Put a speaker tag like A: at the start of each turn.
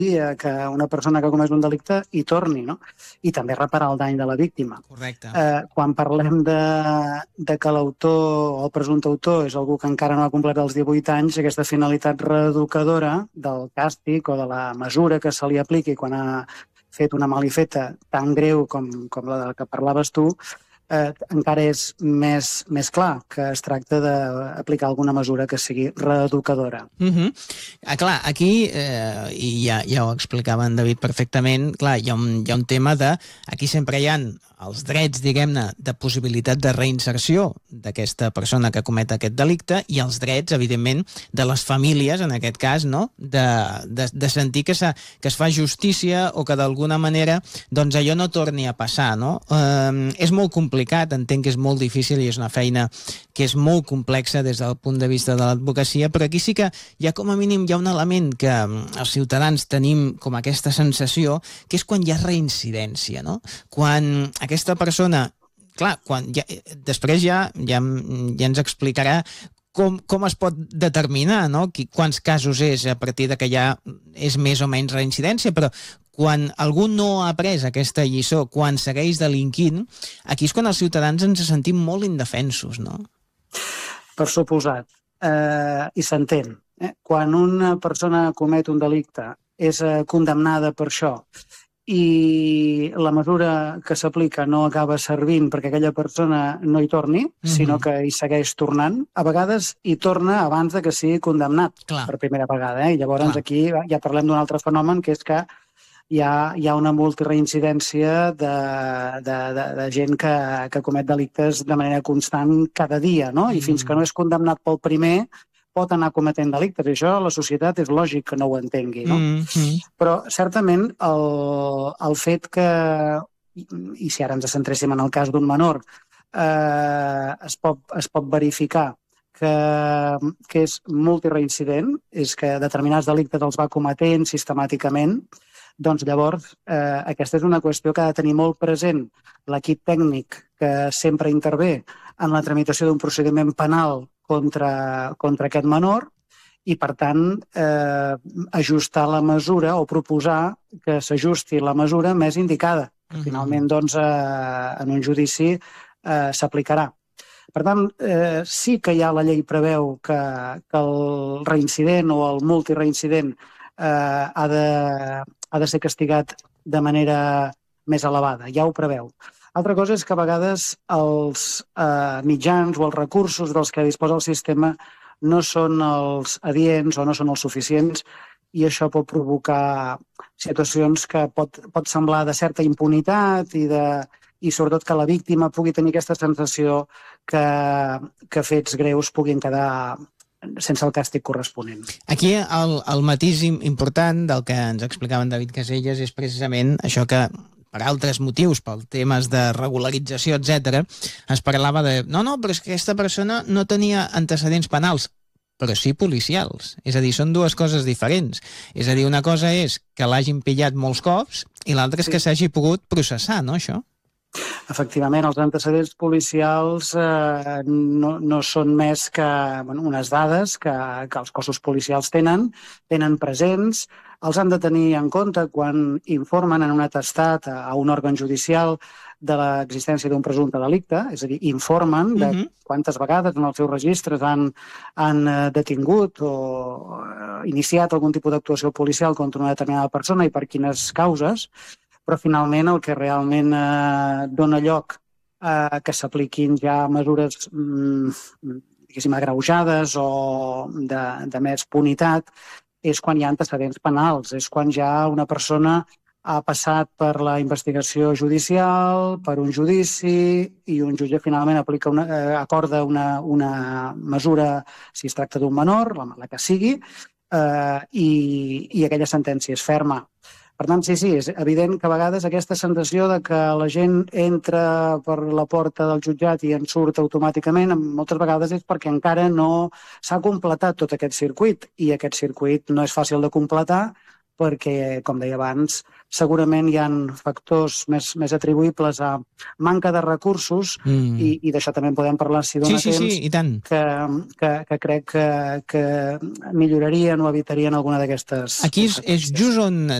A: que una persona que ha comès un delicte hi torni, no? I també reparar el dany de la víctima.
B: Correcte.
A: Quan parlem de que l'autor o el presumpte autor és algú que encara no ha completat els 18 anys, aquesta finalitat reeducadora del càstig o de la mesura que se li apliqui quan ha fet una malifeta tan greu com la que parlaves tu, encara és més clar que es tracta d'aplicar alguna mesura que sigui reeducadora.
B: Clar, aquí, i ja ho explicava en David perfectament, clar, hi ha un tema de... Aquí sempre hi ha els drets, diguem-ne, de possibilitat de reinserció d'aquesta persona que comet aquest delicte i els drets, evidentment, de les famílies, en aquest cas, no? de sentir que es fa justícia o que d'alguna manera doncs allò no torni a passar, no? És molt complicat, entenc que és molt difícil i és una feina que és molt complexa des del punt de vista de l'advocacia, però aquí sí que hi ha com a mínim hi ha un element que els ciutadans tenim com aquesta sensació, que és quan hi ha reincidència, no? Quan aquesta persona, clar, després ja ens explicarà com es pot determinar, no? Quants casos és a partir de que ja és més o menys reincidència, però quan algú no ha après aquesta lliçó, quan segueix delinquint, aquí és quan els ciutadans ens sentim molt indefensos, no?
A: Per suposat. I s'entén. Quan una persona comet un delicte és condemnada per això i la mesura que s'aplica no acaba servint perquè aquella persona no hi torni, sinó que hi segueix tornant, a vegades hi torna abans de que sigui condemnat per primera vegada. I llavors aquí ja parlem d'un altre fenomen, que és que hi ha una multireincidència de gent que comet delictes de manera constant cada dia, no? I fins que no és condemnat pel primer pot anar cometent delictes, i això la societat és lògic que no ho entengui, no? Però certament el fet que, i si ara ens centréssim en el cas d'un menor, es pot verificar que és multireincident, és que determinats delictes els va cometent sistemàticament, doncs llavors aquesta és una qüestió que ha de tenir molt present l'equip tècnic que sempre intervé en la tramitació d'un procediment penal contra aquest menor i, per tant, ajustar la mesura o proposar que s'ajusti la mesura més indicada, que finalment doncs, en un judici s'aplicarà. Per tant, sí que ja la llei preveu que el reincident o el multireincident ha de ser castigat de manera més elevada, ja ho preveu. Altra cosa és que a vegades els mitjans o els recursos dels que disposa el sistema no són els adients o no són els suficients, i això pot provocar situacions que pot semblar de certa impunitat i sobretot que la víctima pugui tenir aquesta sensació que fets greus puguin quedar sense el càstig corresponent.
B: Aquí el matís important del que ens explicava en David Caselles és precisament això que per altres motius, per temes de regularització, etc., es parlava de no, però és que aquesta persona no tenia antecedents penals, però sí policials. És a dir, són dues coses diferents. És a dir, una cosa és que l'hagin pillat molts cops i l'altra és que s'hagi pogut processar, no, això?
A: Efectivament, els antecedents policials no són més que unes dades que els cossos policials tenen presents, els han de tenir en compte quan informen en un atestat a un òrgan judicial de l'existència d'un presumpte delicte, és a dir, informen de quantes vegades en els seus registres han detingut o iniciat algun tipus d'actuació policial contra una determinada persona i per quines causes, però finalment el que realment dona lloc a que s'apliquin ja mesures diguéssim agreujades o de més punitat és quan hi ha antecedents penals, és quan ja una persona ha passat per la investigació judicial, per un judici, i un jutge finalment acorda una mesura, si es tracta d'un menor, la que sigui, i aquella sentència és ferma. Per tant, sí, és evident que a vegades aquesta sensació de que la gent entra per la porta del jutjat i en surt automàticament, moltes vegades és perquè encara no s'ha completat tot aquest circuit, i aquest circuit no és fàcil de completar, perquè, com deia abans, segurament hi ha factors més atribuïbles a manca de recursos i d'això també en podem parlar si dona temps,
B: i tant.
A: que crec que millorarien o evitarien alguna d'aquestes
B: Aquí és just on